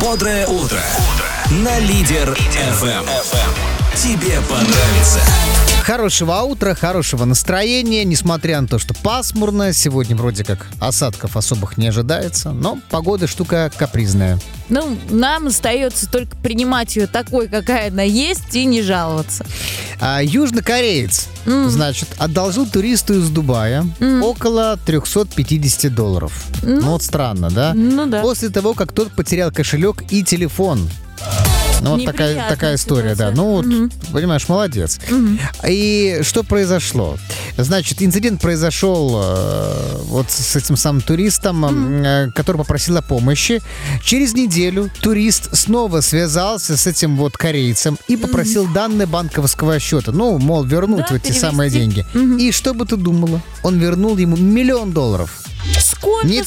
Бодрое утро. На Лидер ФМ. Тебе понравится. Хорошего утра, хорошего настроения, несмотря на то, что пасмурно. Сегодня вроде как осадков особых не ожидается, но погода штука капризная. Ну, нам остается только принимать ее такой, какая она есть, и не жаловаться. Южнокореец, значит, одолжил туристу из Дубая около $350. Ну, вот странно, да? Ну да. После того, как тот потерял кошелек и телефон. Ну, вот такая история, да. Ну, вот, понимаешь, молодец. И что произошло? Значит, инцидент произошел вот с этим самым туристом, который попросил о помощи. Через неделю турист снова связался с этим вот корейцем и попросил данные банковского счета. Ну, мол, вернуть Да, вот эти перевести. самые деньги. И что бы ты думала? Он вернул ему $1 миллион. Сколько? Не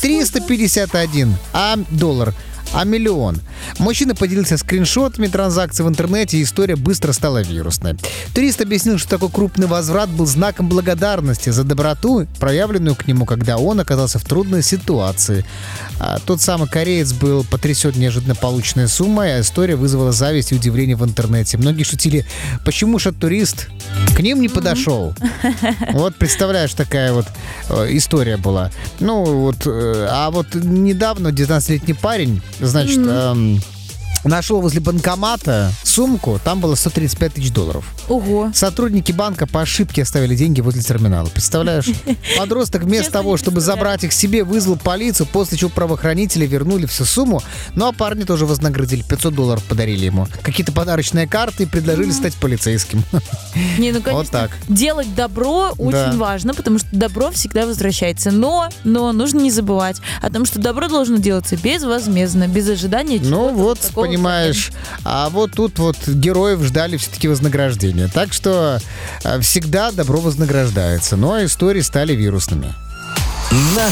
351, а $1. А $1 миллион. Мужчина поделился скриншотами транзакций в интернете, и история быстро стала вирусной. Турист объяснил, что такой крупный возврат был знаком благодарности за доброту, проявленную к нему, когда он оказался в трудной ситуации. Тот самый кореец был потрясен неожиданно полученной суммой, а история вызвала зависть и удивление в интернете. Многие шутили, почему же турист к ним не подошел? Вот, представляешь, такая вот история была. Ну, вот, а вот недавно 19-летний парень, значит, нашел возле банкомата сумку, там было $135 тысяч. Ого. Сотрудники банка по ошибке оставили деньги возле терминала. Представляешь? Подросток вместо Честно, того, не чтобы представляю. забрать их себе, вызвал полицию, после чего правоохранители вернули всю сумму. Ну, а парня тоже вознаградили. $500 подарили ему. Какие-то подарочные карты и предложили стать полицейским. Не, ну, конечно, Вот так. делать добро Да. очень важно, потому что добро всегда возвращается. Но нужно не забывать о том, что добро должно делаться безвозмездно, без ожидания чего-то. Ну вот, такого понимаешь, а вот тут вот героев ждали все-таки вознаграждения. Так что всегда добро вознаграждается. Ну а истории стали вирусными.